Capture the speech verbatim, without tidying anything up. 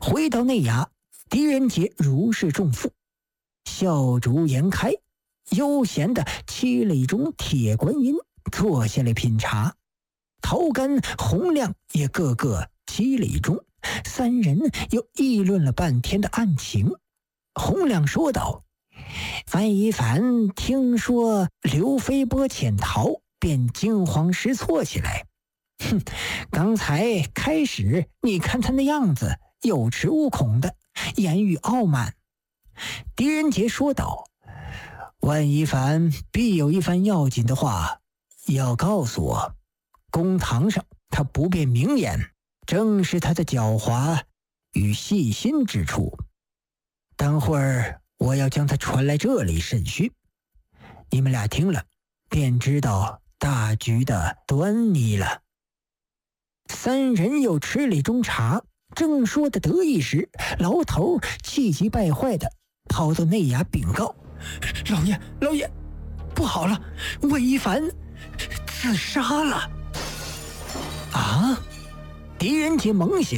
回到内衙，狄仁杰如释重负，笑逐颜开，悠闲地沏了一盅铁观音，坐下来品茶。陶干、洪亮也个个沏了一盅，三人又议论了半天的案情。洪亮说道：范一凡听说刘飞波潜逃，便惊慌失措起来。哼，刚才开始你看他那样子，有恃无恐的，言语傲慢。狄仁杰说道：万一凡必有一番要紧的话要告诉我，公堂上他不便明言，正是他的狡猾与细心之处。等会儿我要将他传来这里审讯，你们俩听了便知道大局的端倪了。三人又吃了一盅茶，正说的得意时，牢头气急败坏的跑到内衙禀告：老爷老爷，不好了，万一凡自杀了。啊！狄仁杰猛醒，